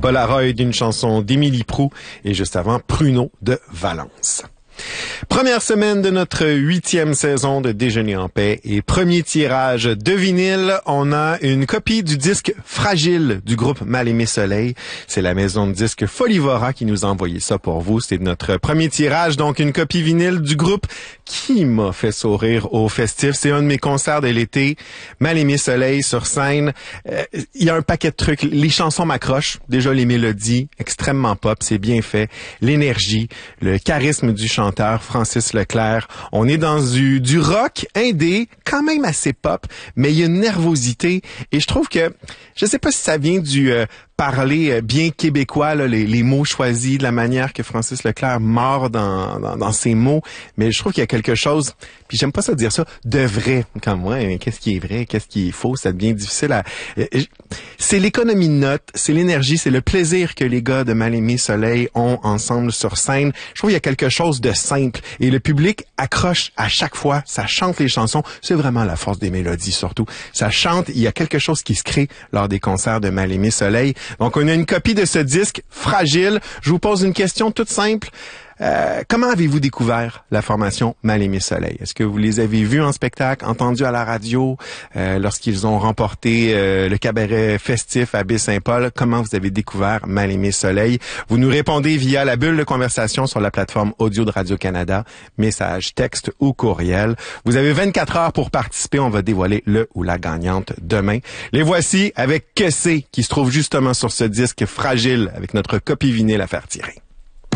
Polaroid d'une chanson d'Émilie Proulx et juste avant Pruneau de Valence. Première semaine de notre 8e saison de Déjeuner en paix et premier tirage de vinyle. On a une copie du disque Fragile du groupe Mal Aimé Soleil. C'est la maison de disques Folivora qui nous a envoyé ça pour vous. C'est notre premier tirage, donc une copie vinyle du groupe qui m'a fait sourire au festif. C'est un de mes concerts de l'été. Mal Aimé Soleil sur scène. Il y a un paquet de trucs. Les chansons m'accrochent. Déjà les mélodies, extrêmement pop, c'est bien fait. L'énergie, le charisme du chanteur Francis Leclerc. On est dans du rock indé, quand même assez pop, mais il y a une nervosité et je trouve que, je sais pas si ça vient du parler bien québécois, là, les mots choisis, de la manière que Francis Leclerc mord dans ses mots, mais je trouve qu'il y a quelque chose, puis j'aime pas ça dire ça, de vrai, comme moi, qu'est-ce qui est vrai, qu'est-ce qui est faux, ça devient difficile à... C'est l'économie de notes, c'est l'énergie, c'est le plaisir que les gars de Mal Aimé Soleil ont ensemble sur scène. Je trouve qu'il y a quelque chose de simple et le public accroche à chaque fois, ça chante les chansons, c'est vraiment la force des mélodies surtout. Ça chante, il y a quelque chose qui se crée lors des concerts de Mal Aimé Soleil. Donc, on a une copie de ce disque Fragile. Je vous pose une question toute simple. Comment avez-vous découvert la formation Mal Aimé Soleil? Est-ce que vous les avez vus en spectacle, entendus à la radio, lorsqu'ils ont remporté le cabaret festif à Baie-Saint-Paul? Comment vous avez découvert Mal Aimé Soleil? Vous nous répondez via la bulle de conversation sur la plateforme audio de Radio-Canada, message, texte ou courriel. Vous avez 24 heures pour participer. On va dévoiler le ou la gagnante demain. Les voici avec Que c'est qui se trouve justement sur ce disque Fragile avec notre copie vinyle à faire tirer.